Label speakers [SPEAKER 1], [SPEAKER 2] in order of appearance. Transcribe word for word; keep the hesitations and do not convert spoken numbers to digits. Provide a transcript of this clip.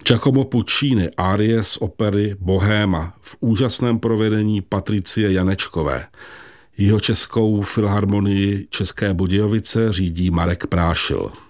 [SPEAKER 1] Giacomo Puccini, árie z opery Bohéma v úžasném provedení Patricie Janečkové. Jihočeskou filharmonii České Budějovice řídí Marek Prášil.